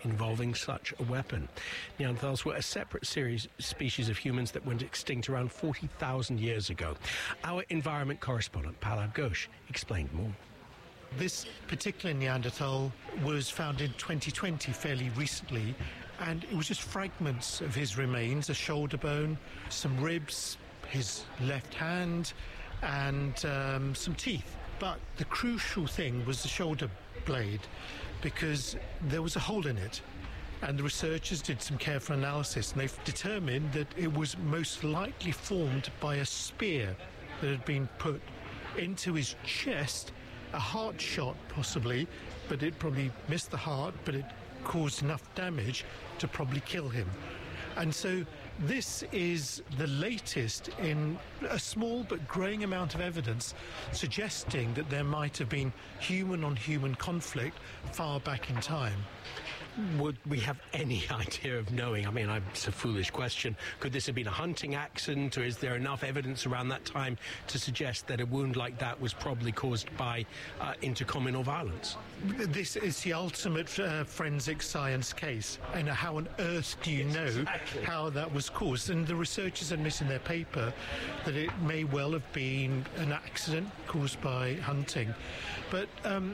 involving such a weapon. Neanderthals were a separate species of humans that went extinct around 40,000 years ago. Our environment correspondent, Palab Ghosh, explained more. This particular Neanderthal was found in 2020, fairly recently, and it was just fragments of his remains, a shoulder bone, some ribs, his left hand, and some teeth. But the crucial thing was the shoulder blade, because there was a hole in it. And the researchers did some careful analysis, and they've determined that it was most likely formed by a spear that had been put into his chest, a heart shot possibly, but it probably missed the heart, but it caused enough damage to probably kill him. And so this is the latest in a small but growing amount of evidence suggesting that there might have been human-on-human conflict far back in time. Would we have any idea of knowing? I mean, it's a foolish question. Could this have been a hunting accident, or is there enough evidence around that time to suggest that a wound like that was probably caused by intercommunal violence? This is the ultimate forensic science case. And how on earth do you know how that was caused? And the researchers admit in their paper that it may well have been an accident caused by hunting. But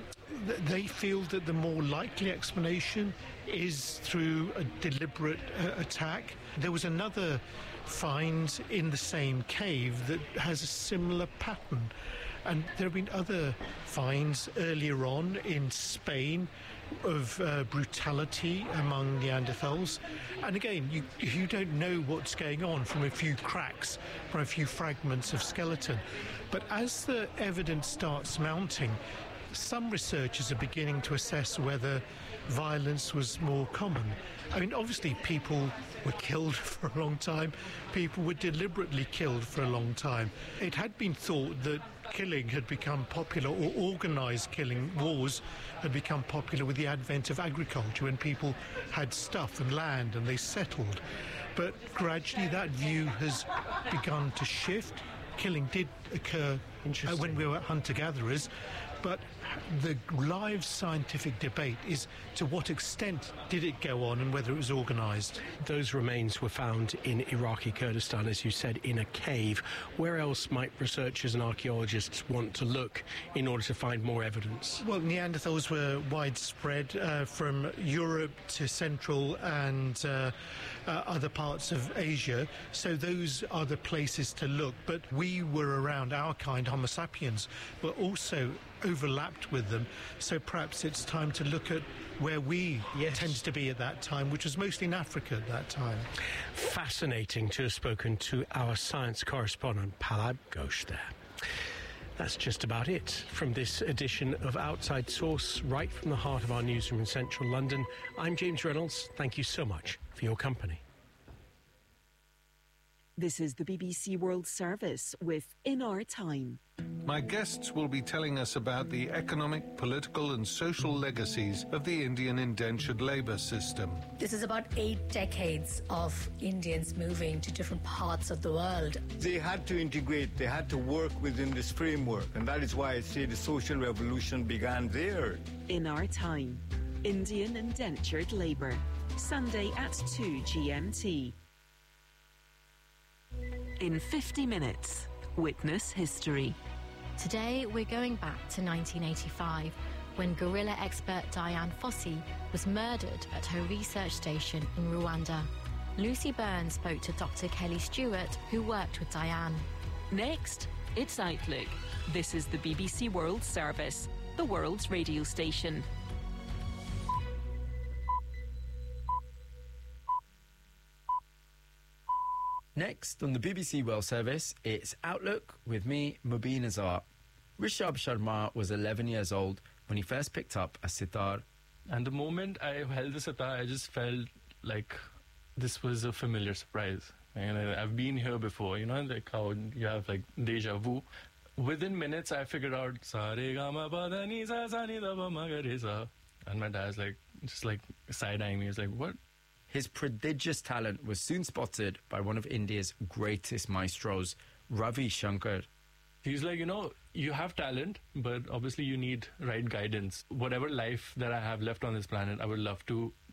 they feel that the more likely explanation is through a deliberate attack. There was another find in the same cave that has a similar pattern. And there have been other finds earlier on in Spain of brutality among Neanderthals. And again, you don't know what's going on from a few cracks, from a few fragments of skeleton. But as the evidence starts mounting, some researchers are beginning to assess whether violence was more common. I mean, obviously people were killed for a long time. People were deliberately killed for a long time. It had been thought that killing had become popular, or organised killing, wars, had become popular with the advent of agriculture, when people had stuff and land and they settled. But gradually that view has begun to shift. Killing did occur when we were hunter-gatherers, but the live scientific debate is to what extent did it go on and whether it was organised. Those remains were found in Iraqi Kurdistan, as you said, in a cave. Where else might researchers and archaeologists want to look in order to find more evidence? Well, Neanderthals were widespread from Europe to Central and other parts of Asia, so those are the places to look. But we were around, our kind, Homo sapiens, were also overlapped with them, so perhaps it's time to look at where we tended to be at that time, which was mostly in Africa at that time. Fascinating to have spoken to our science correspondent, Palab Ghosh there. That's just about it from this edition of Outside Source, right from the heart of our newsroom in central London. I'm James Reynolds. Thank you so much for your company. This is the BBC World Service with In Our Time. My guests will be telling us about the economic, political and social legacies of the Indian indentured labour system. This is about 8 decades of Indians moving to different parts of the world. They had to integrate, they had to work within this framework, and that is why I say the social revolution began there. In Our Time, Indian indentured labour, Sunday at 2 GMT. In 50 minutes, witness history. Today, we're going back to 1985, when gorilla expert Dian Fossey was murdered at her research station in Rwanda. Lucy Burns spoke to Dr. Kelly Stewart, who worked with Dian. Next, it's Outlook. This is the BBC World Service, the world's radio station. Next on the BBC World Service, it's Outlook with me, Mubin Azar. Rishabh Sharma was 11 years old when he first picked up a sitar. And the moment I held the sitar, I just felt like this was a familiar surprise. And I've been here before, like how you have like deja vu. Within minutes, I figured out sa re ga ma pa da ni sa ni da pa ma ga re sa. And my dad's just side-eyeing me. He's like, what? His prodigious talent was soon spotted by one of India's greatest maestros, Ravi Shankar. He's like, you have talent, but obviously you need right guidance. Whatever life that I have left on this planet, I would love to